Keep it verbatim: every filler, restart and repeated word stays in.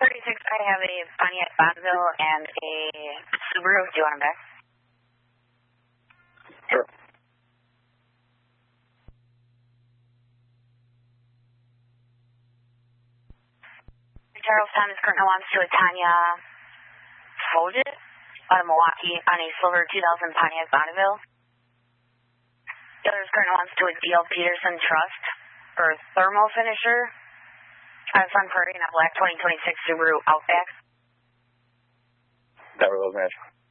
thirty-six, I have a Pontiac Bonneville and a Subaru. Do you want them back? Sure. Charles Thomas currently wants to a Tanya Folded out of Milwaukee on a silver two thousand Pontiac Bonneville. The other currently wants to a D L Peterson Trust for thermal finisher on Sun Prairie and a black twenty twenty-six Subaru Outback. That were those match.